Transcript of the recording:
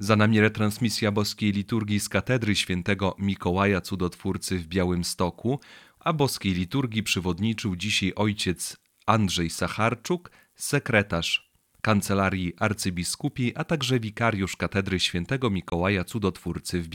Za nami retransmisja boskiej liturgii z katedry świętego Mikołaja Cudotwórcy w Białymstoku, a boskiej liturgii przewodniczył dzisiaj ojciec Andrzej Sacharczuk, sekretarz Kancelarii Arcybiskupiej, a także wikariusz katedry świętego Mikołaja Cudotwórcy w